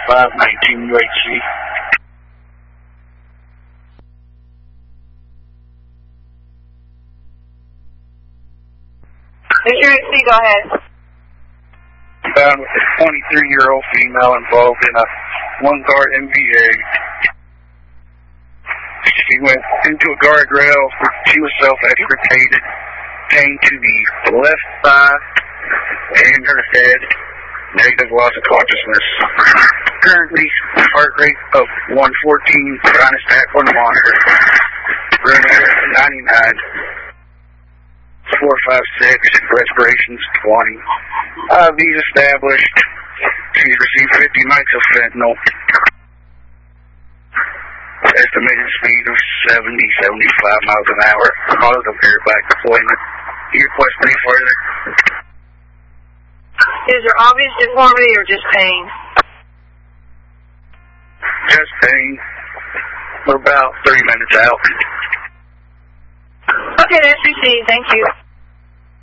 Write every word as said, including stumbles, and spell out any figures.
five nineteen U H C. Mister H C, go ahead. Found with a twenty-three-year-old female involved in a one-car M V A. She went into a guardrail. She was self-extricated, pain to the left thigh and her head, negative loss of consciousness. Currently, heart rate of one fourteen, sinus tach on monitor, room ninety-nine, four five six, respirations twenty. I V's established. She's received fifty mics of fentanyl. Estimated speed of seventy, seventy-five miles an hour. Cause of airback deployment. You request any further? Is there obvious deformity or just pain? Just pain. We're about thirty minutes out. Okay, that's received. Thank you.